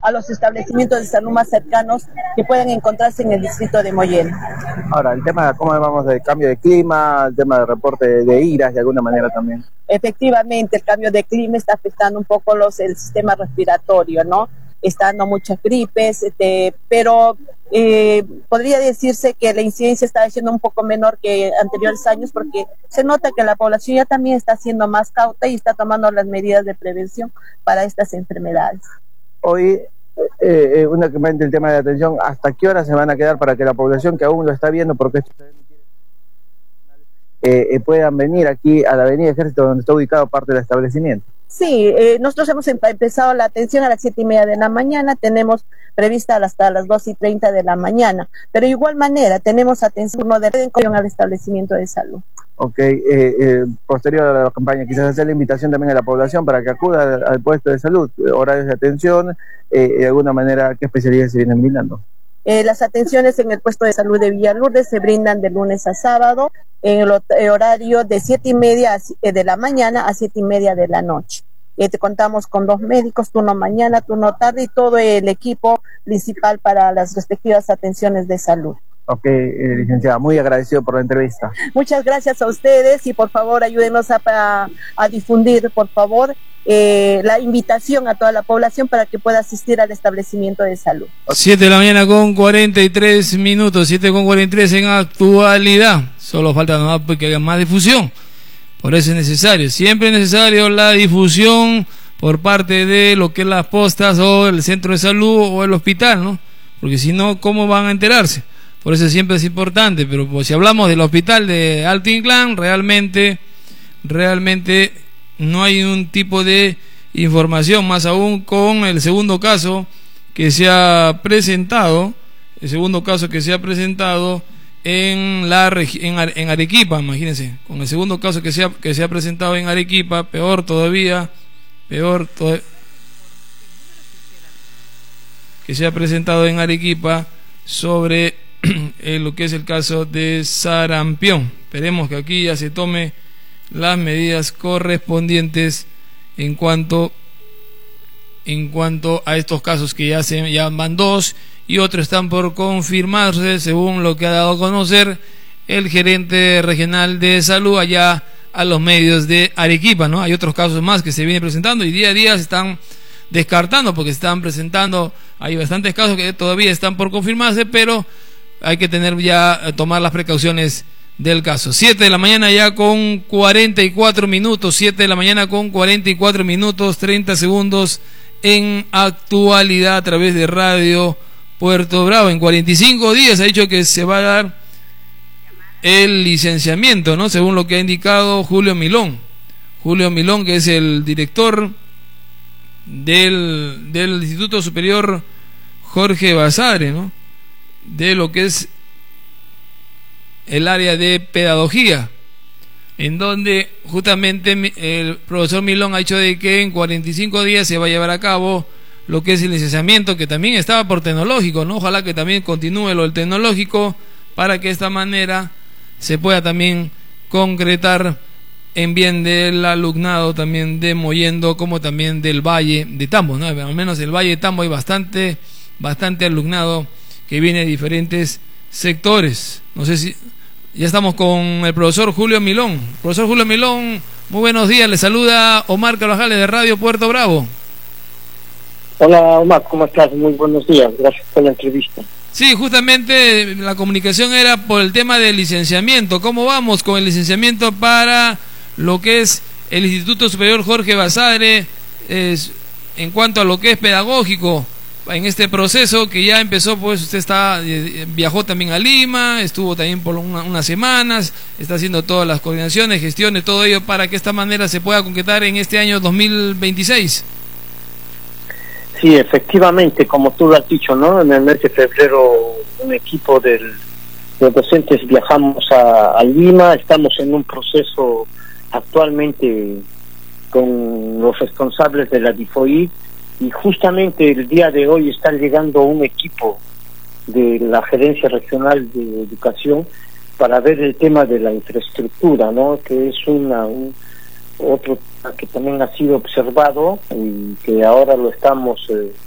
a los establecimientos de salud más cercanos que pueden encontrarse en el distrito de Mollendo. Ahora, el tema, ¿cómo vamos del cambio de clima, el tema del reporte de iras de alguna manera también? Efectivamente, el cambio de clima está afectando un poco el sistema respiratorio, ¿no? Está dando muchas gripes, pero podría decirse que la incidencia está siendo un poco menor que anteriores años porque se nota que la población ya también está siendo más cauta y está tomando las medidas de prevención para estas enfermedades. Hoy, únicamente el tema de atención, ¿hasta qué hora se van a quedar para que la población que aún lo está viendo, porque esto puedan venir aquí a la Avenida Ejército, donde está ubicado parte del establecimiento? Sí, nosotros hemos empezado la atención a las 7:30 de la mañana, tenemos prevista hasta las 2:30 de la mañana, pero de igual manera tenemos atención al establecimiento de salud. Ok, posterior a la campaña, quizás hacer la invitación también a la población para que acuda al puesto de salud, horarios de atención, de alguna manera, ¿qué especialidades se vienen brindando? Las atenciones en el puesto de salud de Villa Lourdes se brindan de lunes a sábado en el horario de 7:30 de la mañana a 7:30 de la noche. Te contamos con 2 médicos, turno mañana, turno tarde y todo el equipo principal para las respectivas atenciones de salud. Ok, licenciada, muy agradecido por la entrevista. Muchas gracias a ustedes y por favor ayúdenos a difundir, por favor, la invitación a toda la población para que pueda asistir al establecimiento de salud. 7 de la mañana con 43 minutos, 7:43 en actualidad. Solo falta nomás que haya más difusión. Por eso es necesario, siempre es necesario la difusión por parte de lo que es las postas o el centro de salud o el hospital, ¿no? Porque si no, ¿cómo van a enterarse? Por eso siempre es importante, pero pues, si hablamos del hospital de Alto Inclán, realmente no hay un tipo de información, más aún con el segundo caso que se ha presentado, en Arequipa, imagínense, con el segundo caso que se ha presentado en Arequipa, peor todavía, que se ha presentado en Arequipa sobre lo que es el caso de sarampión. Esperemos que aquí ya se tome las medidas correspondientes en cuanto a estos casos que ya van 2 y otros están por confirmarse, según lo que ha dado a conocer el gerente regional de salud allá a los medios de Arequipa, ¿no? Hay otros casos más que se vienen presentando y día a día se están descartando porque se están presentando, hay bastantes casos que todavía están por confirmarse, pero hay que tomar las precauciones del caso. 7 de la mañana ya con 44 minutos, 7 de la mañana con 44 minutos, 30 segundos en actualidad a través de Radio Puerto Bravo. En 45 días ha dicho que se va a dar el licenciamiento, ¿no? Según lo que ha indicado Julio Milón, que es el director del Instituto Superior Jorge Basadre, ¿no? De lo que es el área de pedagogía, en donde justamente el profesor Milón ha dicho de que en 45 días se va a llevar a cabo lo que es el licenciamiento, que también estaba por tecnológico, ¿no? Ojalá que también continúe lo del tecnológico para que de esta manera se pueda también concretar en bien del alumnado también de Mollendo como también del Valle de Tambo, ¿no? Al menos el Valle de Tambo hay bastante alumnado que viene de diferentes sectores. No sé si ya estamos con el profesor Julio Milón. Profesor Julio Milón, muy buenos días, le saluda Omar Carvajales de Radio Puerto Bravo. Hola Omar, ¿cómo estás? Muy buenos días, gracias por la entrevista. Sí, justamente la comunicación era por el tema del licenciamiento. ¿Cómo vamos con el licenciamiento para lo que es el Instituto Superior Jorge Basadre en cuanto a lo que es pedagógico? En este proceso que ya empezó, pues usted viajó también a Lima, estuvo también por unas semanas, está haciendo todas las coordinaciones, gestiones, todo ello para que de esta manera se pueda concretar en este año 2026. Sí, efectivamente, como tú lo has dicho, ¿no? En el mes de febrero un equipo de docentes viajamos a Lima, estamos en un proceso actualmente con los responsables de la DIFOID y justamente el día de hoy está llegando un equipo de la Gerencia Regional de Educación para ver el tema de la infraestructura, ¿no? Que es otro que también ha sido observado y que ahora lo estamos